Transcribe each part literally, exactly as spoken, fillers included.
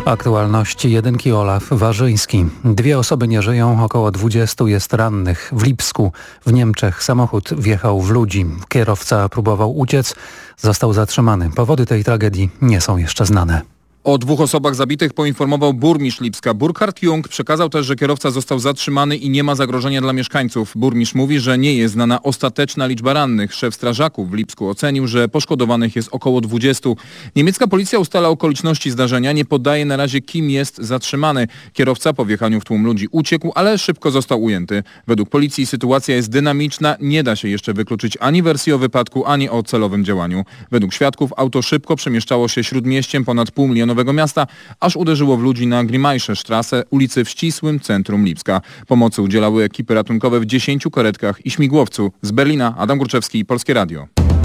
Aktualności jedynki Olaf Warzyński. Dwie osoby nie żyją, około dwudziestu jest rannych. W Lipsku w Niemczech samochód wjechał w ludzi. Kierowca próbował uciec, został zatrzymany. Powody tej tragedii nie są jeszcze znane. O dwóch osobach zabitych poinformował burmistrz Lipska. Burkhard Jung przekazał też, że kierowca został zatrzymany i nie ma zagrożenia dla mieszkańców. Burmistrz mówi, że nie jest znana ostateczna liczba rannych. Szef strażaków w Lipsku ocenił, że poszkodowanych jest około dwudziestu. Niemiecka policja ustala okoliczności zdarzenia, nie podaje na razie, kim jest zatrzymany. Kierowca po wjechaniu w tłum ludzi uciekł, ale szybko został ujęty. Według policji sytuacja jest dynamiczna, nie da się jeszcze wykluczyć ani wersji o wypadku, ani o celowym działaniu. Według świadków auto szybko przemieszczało się śródmieściem ponad pół miliona Nowego Miasta, aż uderzyło w ludzi na Grimmaische-Straße, ulicy w ścisłym centrum Lipska. Pomocy udzielały ekipy ratunkowe w dziesięciu karetkach i śmigłowcu. Z Berlina Adam Górczewski, Polskie Radio.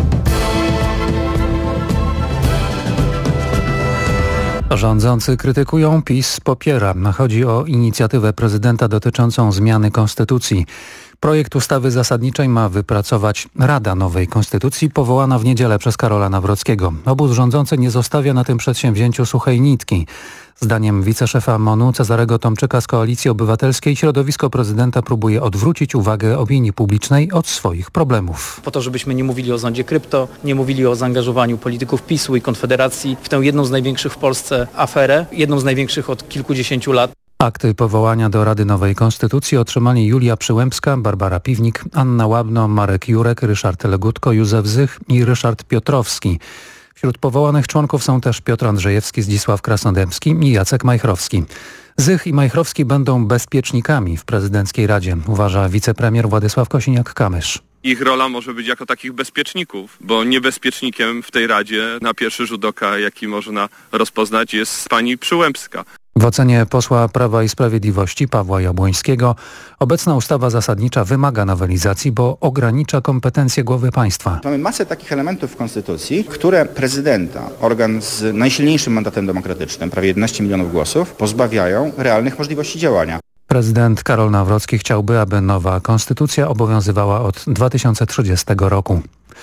Rządzący krytykują, PiS popiera. Chodzi o inicjatywę prezydenta dotyczącą zmiany konstytucji. Projekt ustawy zasadniczej ma wypracować Rada Nowej Konstytucji powołana w niedzielę przez Karola Nawrockiego. Obóz rządzący nie zostawia na tym przedsięwzięciu suchej nitki. Zdaniem wiceszefa MON-u Cezarego Tomczyka z Koalicji Obywatelskiej środowisko prezydenta próbuje odwrócić uwagę opinii publicznej od swoich problemów. Po to, żebyśmy nie mówili o zondzie krypto, nie mówili o zaangażowaniu polityków PiS-u i Konfederacji w tę jedną z największych w Polsce aferę, jedną z największych od kilkudziesięciu lat. Akty powołania do Rady Nowej Konstytucji otrzymali Julia Przyłębska, Barbara Piwnik, Anna Łabno, Marek Jurek, Ryszard Legutko, Józef Zych i Ryszard Piotrowski. Wśród powołanych członków są też Piotr Andrzejewski, Zdzisław Krasnodębski i Jacek Majchrowski. Zych i Majchrowski będą bezpiecznikami w prezydenckiej Radzie, uważa wicepremier Władysław Kosiniak-Kamysz. Ich rola może być jako takich bezpieczników, bo niebezpiecznikiem w tej Radzie na pierwszy rzut oka, jaki można rozpoznać, jest pani Przyłębska. W ocenie posła Prawa i Sprawiedliwości Pawła Jabłońskiego obecna ustawa zasadnicza wymaga nowelizacji, bo ogranicza kompetencje głowy państwa. Mamy masę takich elementów w Konstytucji, które prezydenta, organ z najsilniejszym mandatem demokratycznym, prawie jedenaście milionów głosów, pozbawiają realnych możliwości działania. Prezydent Karol Nawrocki chciałby, aby nowa konstytucja obowiązywała od dwa tysiące trzydziestego roku.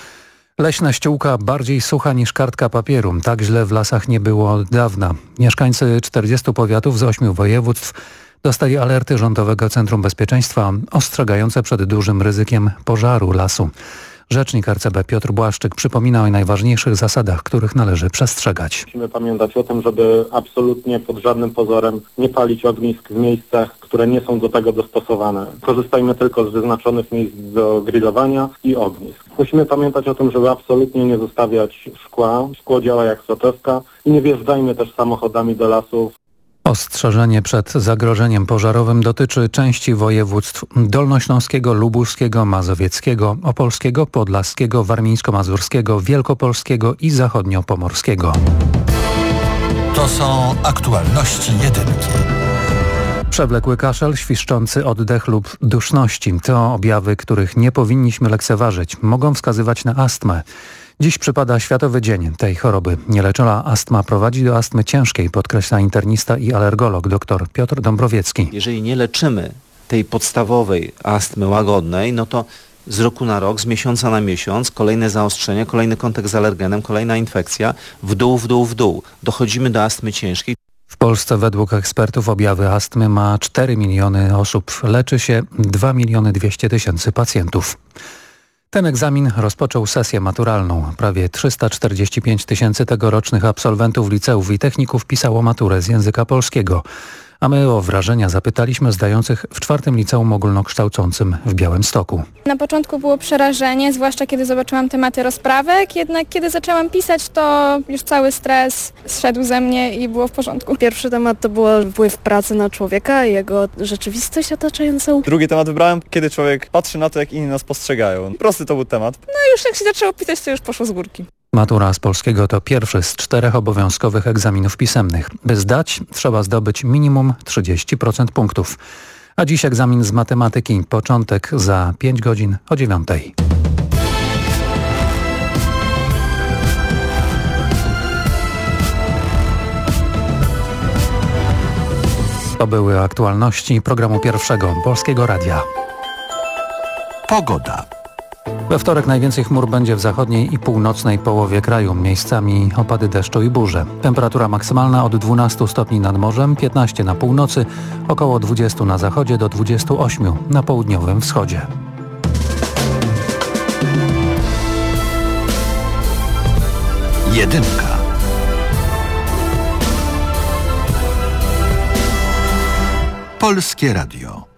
Leśna ściółka bardziej sucha niż kartka papieru. Tak źle w lasach nie było od dawna. Mieszkańcy czterdziestu powiatów z ośmiu województw dostali alerty Rządowego Centrum Bezpieczeństwa ostrzegające przed dużym ryzykiem pożaru lasu. Rzecznik R C B Piotr Błaszczyk przypomina o najważniejszych zasadach, których należy przestrzegać. Musimy pamiętać o tym, żeby absolutnie pod żadnym pozorem nie palić ognisk w miejscach, które nie są do tego dostosowane. Korzystajmy tylko z wyznaczonych miejsc do grillowania i ognisk. Musimy pamiętać o tym, żeby absolutnie nie zostawiać szkła. Szkło działa jak soczewka i nie wjeżdżajmy też samochodami do lasów. Ostrzeżenie przed zagrożeniem pożarowym dotyczy części województw dolnośląskiego, lubuskiego, mazowieckiego, opolskiego, podlaskiego, warmińsko-mazurskiego, wielkopolskiego i zachodniopomorskiego. To są aktualności jedynki. Przewlekły kaszel, świszczący oddech lub duszności to objawy, których nie powinniśmy lekceważyć. Mogą wskazywać na astmę. Dziś przypada Światowy Dzień tej choroby. Nieleczona astma prowadzi do astmy ciężkiej, podkreśla internista i alergolog dr Piotr Dąbrowiecki. Jeżeli nie leczymy tej podstawowej astmy łagodnej, no to z roku na rok, z miesiąca na miesiąc, kolejne zaostrzenie, kolejny kontakt z alergenem, kolejna infekcja, w dół, w dół, w dół. Dochodzimy do astmy ciężkiej. W Polsce według ekspertów objawy astmy ma cztery miliony osób. Leczy się dwa miliony dwieście tysięcy pacjentów. Ten egzamin rozpoczął sesję maturalną. Prawie trzysta czterdzieści pięć tysięcy tegorocznych absolwentów liceów i techników pisało maturę z języka polskiego. A my o wrażenia zapytaliśmy zdających w czwartym liceum ogólnokształcącym w Białymstoku. Na początku było przerażenie, zwłaszcza kiedy zobaczyłam tematy rozprawek, jednak kiedy zaczęłam pisać, to już cały stres zszedł ze mnie i było w porządku. Pierwszy temat to był wpływ pracy na człowieka i jego rzeczywistość otaczającą. Drugi temat wybrałem, kiedy człowiek patrzy na to, jak inni nas postrzegają. Prosty to był temat. No i już jak się zaczęło pisać, to już poszło z górki. Matura z polskiego to pierwszy z czterech obowiązkowych egzaminów pisemnych. By zdać, trzeba zdobyć minimum trzydzieści procent punktów. A dziś egzamin z matematyki. Początek za pięć godzin o dziewiątej. To były aktualności programu pierwszego Polskiego Radia. Pogoda. We wtorek najwięcej chmur będzie w zachodniej i północnej połowie kraju. Miejscami opady deszczu i burze. Temperatura maksymalna od dwunastu stopni nad morzem, piętnaście na północy, około dwudziestu na zachodzie do dwudziestu ośmiu na południowym wschodzie. Jedynka. Polskie Radio.